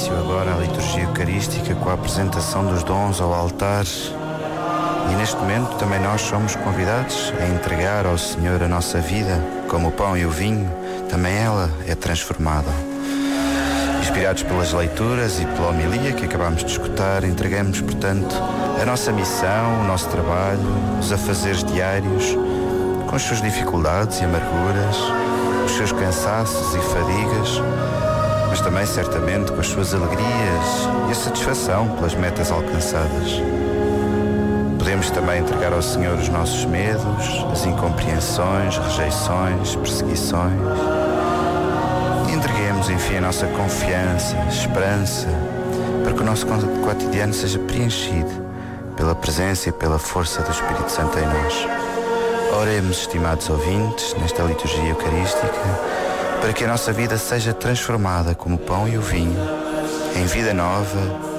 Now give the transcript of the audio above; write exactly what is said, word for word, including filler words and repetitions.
início agora à liturgia eucarística com a apresentação dos dons ao altar. E neste momento também nós somos convidados a entregar ao Senhor a nossa vida, como o pão e o vinho, também ela é transformada. Inspirados pelas leituras e pela homilia que acabamos de escutar, entregamos, portanto, a nossa missão, o nosso trabalho, os afazeres diários, com as suas dificuldades e amarguras, os seus cansaços e fadigas, mas também certamente com as suas alegrias e a satisfação pelas metas alcançadas. Podemos também entregar ao Senhor os nossos medos, as incompreensões, rejeições, perseguições. E entreguemos, enfim, a nossa confiança, esperança, para que o nosso cotidiano seja preenchido pela presença e pela força do Espírito Santo em nós. Oremos, estimados ouvintes, nesta liturgia eucarística, para que a nossa vida seja transformada como o pão e o vinho, em vida nova,